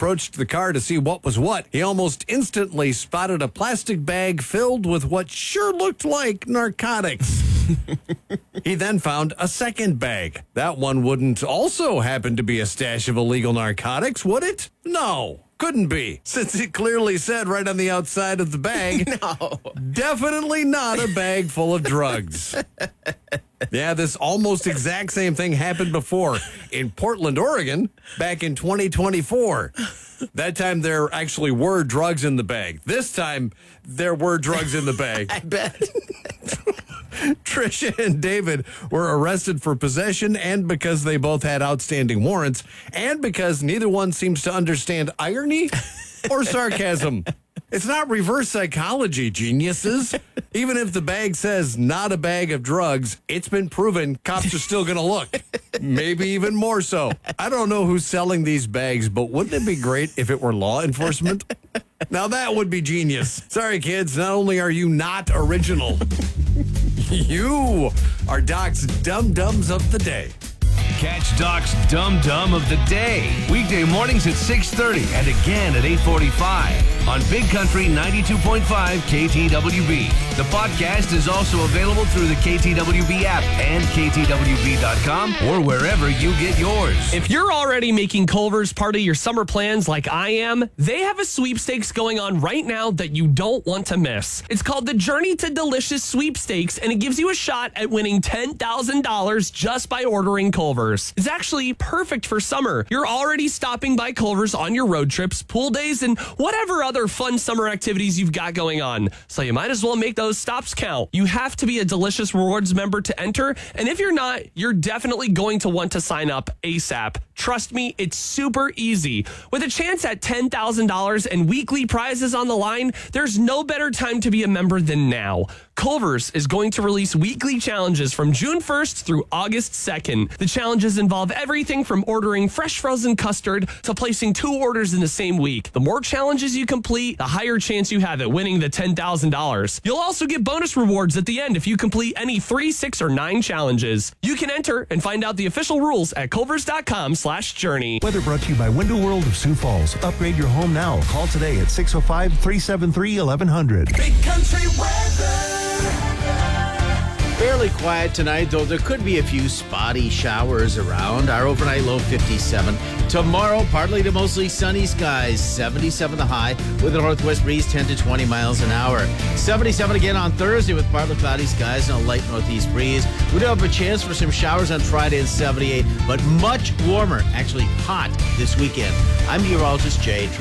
approached the car to see what was what, he almost instantly spotted a plastic bag filled with what sure looked like narcotics. He then found a second bag. That one wouldn't also happen to be a stash of illegal narcotics, would it? No. Couldn't be, since it clearly said right on the outside of the bag, No. Definitely not a bag full of drugs. Yeah, this almost exact same thing happened before in Portland, Oregon, back in 2024. That time there actually were drugs in the bag. This time there were drugs in the bag. I bet. Tricia and David were arrested for possession and because they both had outstanding warrants and because neither one seems to understand irony or sarcasm. It's not reverse psychology, geniuses. Even if the bag says not a bag of drugs, it's been proven cops are still going to look. Maybe even more so. I don't know who's selling these bags, but wouldn't it be great if it were law enforcement? Now that would be genius. Sorry, kids, not only are you not original, you are Doc's Dum-Dums of the Day. Catch Doc's Dum Dum of the Day. Weekday mornings at 6:30 and again at 8:45 on Big Country 92.5 KTWB. The podcast is also available through the KTWB app and KTWB.com or wherever you get yours. If you're already making Culver's part of your summer plans like I am, they have a sweepstakes going on right now that you don't want to miss. It's called the Journey to Delicious Sweepstakes, and it gives you a shot at winning $10,000 just by ordering Culver's. It's actually perfect for summer. You're already stopping by Culver's on your road trips, pool days, and whatever other fun summer activities you've got going on. So you might as well make those stops count. You have to be a Delicious Rewards member to enter, and if you're not, you're definitely going to want to sign up ASAP. Trust me, it's super easy. With a chance at $10,000 and weekly prizes on the line, there's no better time to be a member than now. Culver's is going to release weekly challenges from June 1st through August 2nd. The challenges involve everything from ordering fresh frozen custard to placing 2 orders in the same week. The more challenges you complete, the higher chance you have at winning the $10,000. You'll also get bonus rewards at the end if you complete any 3, 6, or 9 challenges. You can enter and find out the official rules at culvers.com/journey. Weather brought to you by Window World of Sioux Falls. Upgrade your home now. Call today at 605-373-1100. Big Country weather. Fairly quiet tonight, though there could be a few spotty showers around. Our overnight low 57. Tomorrow, partly to mostly sunny skies, 77 the high, with a northwest breeze 10 to 20 miles an hour. 77 again on Thursday with partly cloudy skies and a light northeast breeze. We do have a chance for some showers on Friday and 78, but much warmer, actually hot this weekend. I'm meteorologist Jay.